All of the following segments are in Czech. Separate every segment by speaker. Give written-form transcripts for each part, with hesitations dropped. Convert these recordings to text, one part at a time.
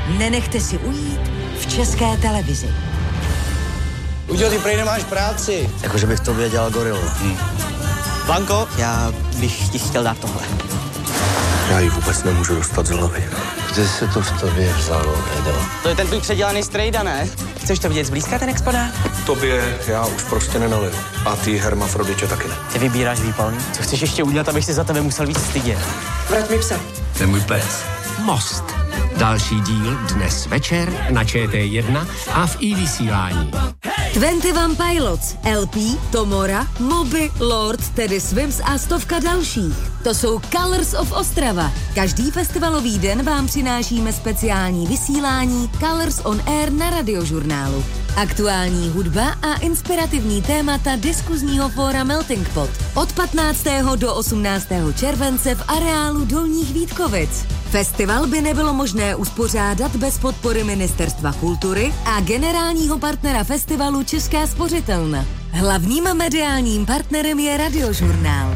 Speaker 1: nenechte si ujít v České televizi.
Speaker 2: Udělal, ty prej nemáš práci.
Speaker 3: Jakože bych tobě dělal gorilu.
Speaker 2: Blanko?
Speaker 3: Já bych ti chtěl dát tohle.
Speaker 4: Já ji vůbec nemůžu dostat z hlavy.
Speaker 2: Kde se to v tobě vzalo, Edo?
Speaker 3: To je ten tvůj předělaný strejda, ne? Chceš to vidět zblízka, ten exponát?
Speaker 4: Tobě já už prostě nenaliju. A ty hermafroditě taky ne.
Speaker 3: Ty vybíráš výpalný? Co chceš ještě udělat, abych si za tebe musel víc stydět?
Speaker 5: Vrať mi psa.
Speaker 4: To je můj pes.
Speaker 6: Most. Další díl dnes večer na ČT1 a v iVysílání.
Speaker 1: 21 Pilots, LP, Tomora, Moby, Lord, Teddy Swims a stovka dalších. To jsou Colors of Ostrava. Každý festivalový den vám přinášíme speciální vysílání Colors on Air na Radiožurnálu. Aktuální hudba a inspirativní témata diskuzního fóra Melting Pot. Od 15. do 18. července v areálu Dolních Vítkovic. Festival by nebylo možné uspořádat bez podpory Ministerstva kultury a generálního partnera festivalu Česká spořitelna. Hlavním mediálním partnerem je Radiožurnál.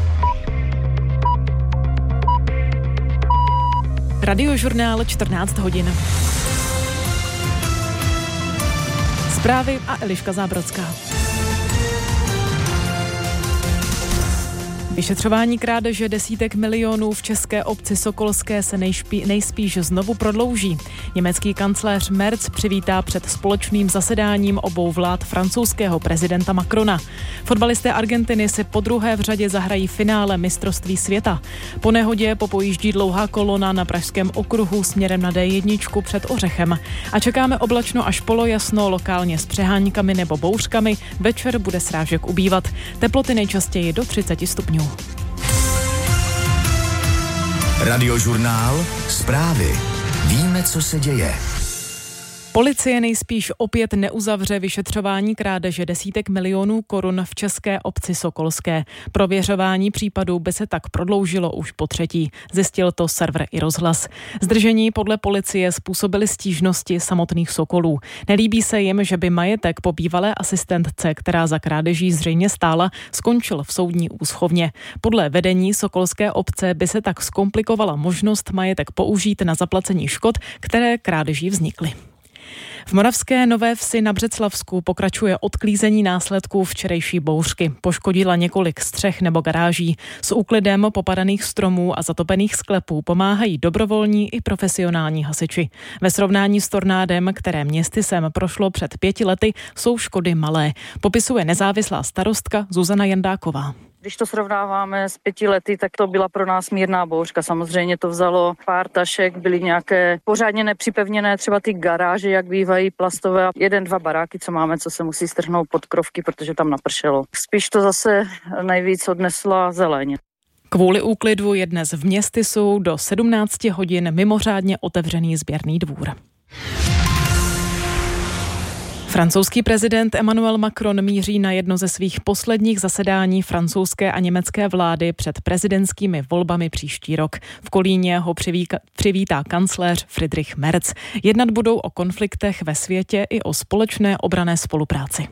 Speaker 7: Radiožurnál 14 hodin. Zprávy a Eliška Zábrodská. Vyšetřování krádeže desítek milionů v české obci Sokolské se nejspíš znovu prodlouží. Německý kancléř Merz přivítá před společným zasedáním obou vlád francouzského prezidenta Macrona. Fotbalisté Argentiny si podruhé v řadě zahrají finále mistrovství světa. Po nehodě popojíždí dlouhá kolona na Pražském okruhu směrem na D1 před Ořechem. A čekáme oblačno až polojasno, lokálně s přeháňkami nebo bouřkami. Večer bude srážek ubývat. Teploty nejčastěji do 30 stupňů.
Speaker 6: Radiožurnál, zprávy. Víme, co se děje.
Speaker 7: Policie nejspíš opět neuzavře vyšetřování krádeže desítek milionů korun v české obci Sokolské. Prověřování případů by se tak prodloužilo už po třetí. Zjistil to server iRozhlas. Zdržení podle policie způsobily stížnosti samotných Sokolů. Nelíbí se jim, že by majetek po bývalé asistentce, která za krádeží zřejmě stála, skončil v soudní úschovně. Podle vedení Sokolské obce by se tak zkomplikovala možnost majetek použít na zaplacení škod, které krádeží vznikly. V Moravské Nové Vsi na Břeclavsku pokračuje odklízení následků včerejší bouřky. Poškodila několik střech nebo garáží. S úklidem popadaných stromů a zatopených sklepů pomáhají dobrovolní i profesionální hasiči. Ve srovnání s tornádem, které městy sem prošlo před 5 lety, jsou škody malé. Popisuje nezávislá starostka Zuzana Jandáková.
Speaker 8: Když to srovnáváme s 5 lety, tak to byla pro nás mírná bouřka. Samozřejmě to vzalo pár tašek, byly nějaké pořádně nepřipevněné, třeba ty garáže, jak bývají plastové. 1-2 baráky, co máme, co se musí strhnout pod krovky, protože tam napršelo. Spíš to zase nejvíc odnesla zeleň.
Speaker 7: Kvůli úklidu je dnes v Městysu do 17 hodin mimořádně otevřený sběrný dvůr. Francouzský prezident Emmanuel Macron míří na jedno ze svých posledních zasedání francouzské a německé vlády před prezidentskými volbami příští rok. V Kolíně ho přivítá kancléř Friedrich Merz. Jednat budou o konfliktech ve světě i o společné obranné spolupráci.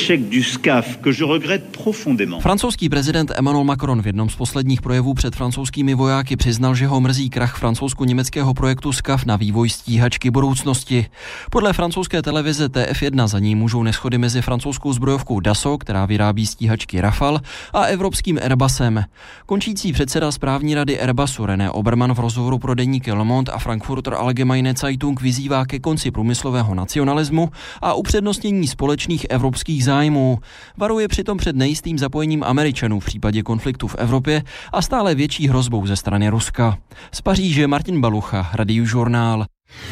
Speaker 9: Francouzský prezident Emmanuel Macron v jednom z posledních projevů před francouzskými vojáky přiznal, že ho mrzí krach francouzsko-německého projektu SCAF na vývoj stíhačky budoucnosti. Podle francouzské televize TF1 za ní můžou neshody mezi francouzskou zbrojovkou Dassault, která vyrábí stíhačky Rafale, a evropským Airbusem. Končící předseda správní rady Airbusu René Obermann v rozhovoru pro deníky Le Monde a Frankfurter Allgemeine Zeitung vyzývá ke konci průmyslového nacionalismu a upřednostnění společných evropských zájmů. Varuje přitom před nejistým zapojením Američanů v případě konfliktu v Evropě a stále větší hrozbou ze strany Ruska. Z Paříže Martin Balucha, Radiožurnál.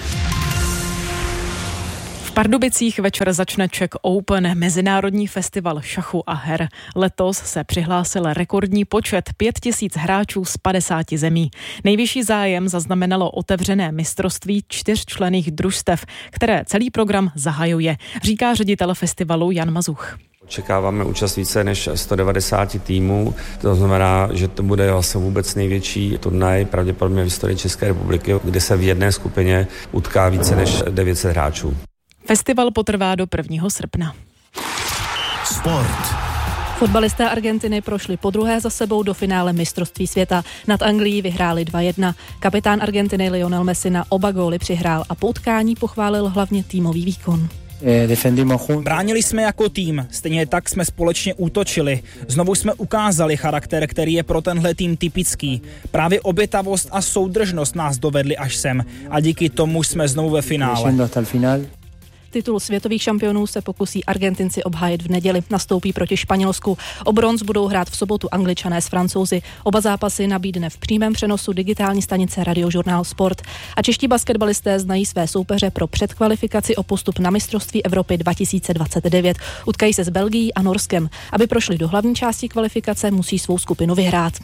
Speaker 7: V Pardubicích večer začne Czech Open, mezinárodní festival šachu a her. Letos se přihlásil rekordní počet 5000 hráčů z 50 zemí. Nejvyšší zájem zaznamenalo otevřené mistrovství 4členných družstev, které celý program zahajuje, říká ředitel festivalu Jan Mazuch.
Speaker 10: Očekáváme účast více než 190 týmů, to znamená, že to bude vlastně vůbec největší turnaj pravděpodobně v historii České republiky, kde se v jedné skupině utká více než 900 hráčů.
Speaker 7: Festival potrvá do 1. srpna.
Speaker 6: Sport.
Speaker 5: Fotbalisté Argentiny prošli podruhé za sebou do finále mistrovství světa. Nad Anglií vyhráli 2-1. Kapitán Argentiny Lionel Messi na oba góly přihrál a po utkání pochválil hlavně týmový výkon.
Speaker 11: Bránili jsme jako tým, stejně tak jsme společně útočili. Znovu jsme ukázali charakter, který je pro tenhle tým typický. Právě obětavost a soudržnost nás dovedli až sem a díky tomu jsme znovu ve finále.
Speaker 5: Titul světových šampionů se pokusí Argentinci obhájit v neděli. Nastoupí proti Španělsku. O bronz budou hrát v sobotu Angličané s Francouzi. Oba zápasy nabídne v přímém přenosu digitální stanice Radiožurnál Sport. A čeští basketbalisté znají své soupeře pro předkvalifikaci o postup na mistrovství Evropy 2029. Utkají se s Belgií a Norskem. Aby prošli do hlavní části kvalifikace, musí svou skupinu vyhrát.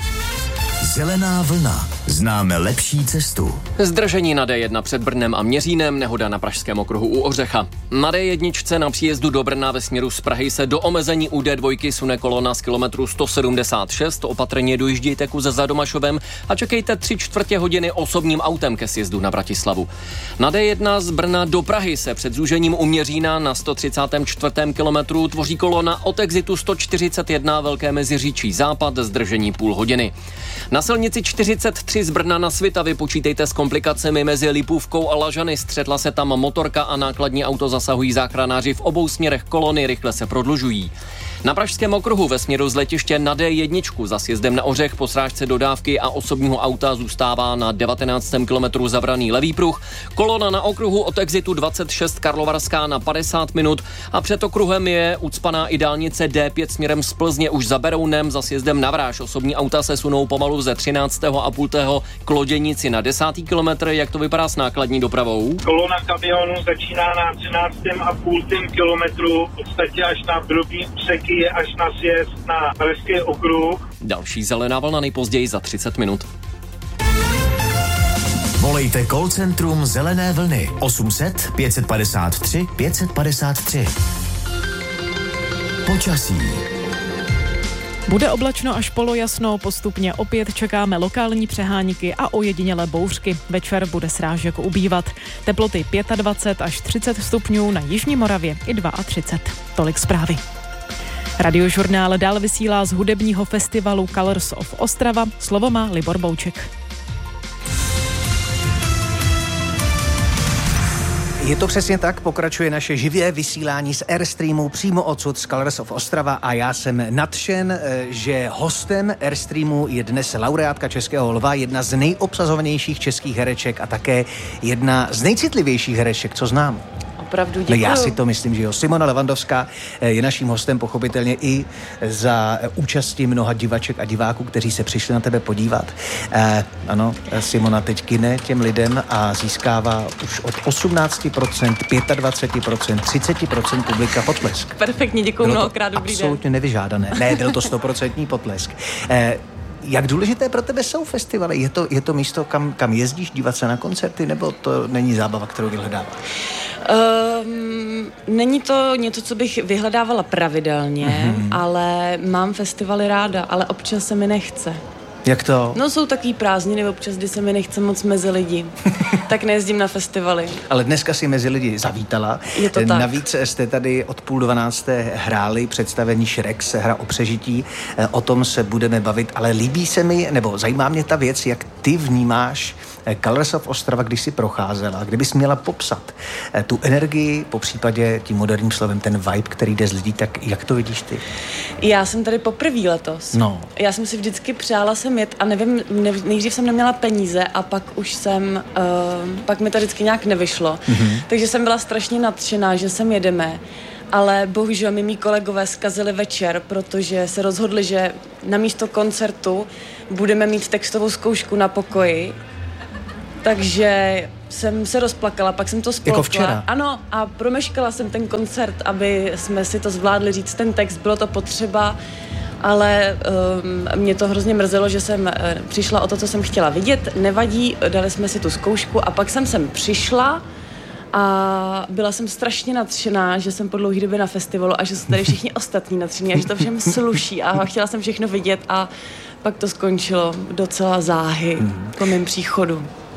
Speaker 12: Zelená vlna. Známe lepší cestu.
Speaker 6: Zdržení na D1 před Brnem a Měřínem, nehoda na pražském okruhu u Ořecha. Na D1 na příjezdu do Brna ve směru z Prahy se do omezení u D2 sune kolona z kilometru 176. Opatrně dojíždějte kuze za Domašovem a čekejte 3/4 hodiny osobním autem ke sjezdu na Bratislavu. Na D1 z Brna do Prahy se před zúžením u Měřína na 134. kilometru tvoří kolona od exitu 141 Velké Meziříčí západ, zdržení půl hodiny. Na silnici 43 z Brna na Svitavy počítejte s komplikacemi mezi Lipůvkou a Lažany. Střetla se tam motorka a nákladní auto, zasahují záchranáři v obou směrech kolony, rychle se prodlužují. Na pražském okruhu ve směru z letiště na D1 za sjezdem na Ořech po srážce dodávky a osobního auta zůstává na 19. kilometru zavraný levý pruh. Kolona na okruhu od exitu 26 Karlovarská na 50 minut a před okruhem je ucpaná i dálnice D5 směrem z Plzně už za Berounem za sjezdem na Vráž. Osobní auta se sunou pomalu ze 13,5. k Loděnici na 10. kilometr. Jak to vypadá s nákladní dopravou?
Speaker 13: Kolona kamionů začíná na 13,5. kilometru, v podstatě až na drobný úsek je až na sjezd na Pražský okruh.
Speaker 6: Další zelená vlna nejpozději za 30 minut.
Speaker 12: Volejte call centrum Zelené vlny 800 553 553. Počasí.
Speaker 7: Bude oblačno až polojasno, postupně opět čekáme lokální přeháníky a ojedinělé bouřky. Večer bude srážek ubývat. Teploty 25 až 30 stupňů na Jižní Moravě i 32. Tolik zprávy. Radiožurnál dál vysílá z hudebního festivalu Colors of Ostrava. Slovo má Libor Bouček.
Speaker 14: Je to přesně tak, pokračuje naše živé vysílání z Airstreamu přímo odsud z Colors of Ostrava a já jsem nadšen, že hostem Airstreamu je dnes laureátka Českého lva, jedna z nejobsazovanějších českých hereček a také jedna z nejcitlivějších hereček, co znám.
Speaker 15: Opravdu děkuju.
Speaker 14: Já si to myslím, že jo. Simona Levandovská je naším hostem pochopitelně i za účasti mnoha divaček a diváků, kteří se přišli na tebe podívat. Ano, Simona teď kine těm lidem a získává už od 18%, 25%, 30% publika potlesk.
Speaker 15: Perfektně, děkuju mnohokrát, dobrý den.
Speaker 14: Absolutně nevyžádané. Ne, byl to 100% potlesk. Jak důležité pro tebe jsou festivaly? Je to místo, kam jezdíš dívat se na koncerty, nebo to není zábava, kterou vyhledáváš?
Speaker 15: Není to něco, co bych vyhledávala pravidelně, ale mám festivaly ráda, ale občas se mi nechce.
Speaker 14: Jak to?
Speaker 15: No jsou takový prázdniny občas, kdy se mi nechce moc mezi lidi, tak nejezdím na festivaly.
Speaker 14: Ale dneska si mezi lidi zavítala.
Speaker 15: Je to tak.
Speaker 14: Navíc jste tady od 11:30 hráli představení Šrex, hra o přežití. O tom se budeme bavit, ale líbí se mi, nebo zajímá mě ta věc, jak ty vnímáš Colors of Ostrava, když jsi procházela. Kdybys měla popsat tu energii, po případě tím moderním slovem, ten vibe, který jde z lidí, tak jak to vidíš ty?
Speaker 15: Já jsem tady poprvé letos.
Speaker 14: No.
Speaker 15: Já jsem si vždycky přála sem jet a nevím, nejdřív jsem neměla peníze a pak už jsem, pak mi to vždycky nějak nevyšlo. Takže jsem byla strašně nadšená, že sem jedeme. Ale bohužel mi mý kolegové zkazili večer, protože se rozhodli, že na místo koncertu budeme mít textovou zkoušku na pokoji. Takže jsem se rozplakala, pak jsem to spolkla.
Speaker 14: Jako včera?
Speaker 15: Ano, a promeškala jsem ten koncert, aby jsme si to zvládli říct, ten text, bylo to potřeba, ale mě to hrozně mrzelo, že jsem přišla o to, co jsem chtěla vidět. Nevadí, dali jsme si tu zkoušku a pak jsem sem přišla a byla jsem strašně nadšená, že jsem po dlouhé době na festivalu a že jsou tady všichni ostatní nadšení a že to všem sluší a chtěla jsem všechno vidět a pak to skončilo docela záhy po mém příchodu.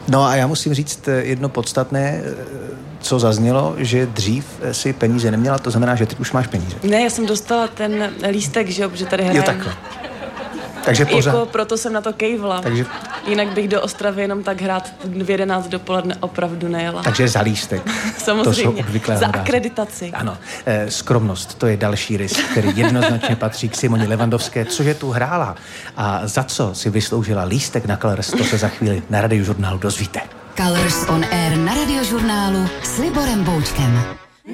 Speaker 14: No a já musím říct jedno podstatné, co zaznělo, že dřív si peníze neměla, to znamená, že ty už máš peníze.
Speaker 15: Ne, já jsem dostala ten lístek, že tady hrajem.
Speaker 14: Jo, takhle. Takže pořád.
Speaker 15: Jako proto jsem na to kejvla. Takže... Jinak bych do Ostravy jenom tak hrát v 11 dopoledne opravdu nejela.
Speaker 14: Takže za lístek.
Speaker 15: Samozřejmě, za akreditaci.
Speaker 14: Ano, skromnost, to je další rys, který jednoznačně patří k Simoně Levandovské, cože tu hrála a za co si vysloužila lístek na Colors, to se za chvíli na Radiožurnálu dozvíte.
Speaker 1: Colors on Air na Radiožurnálu s Liborem Boučkem.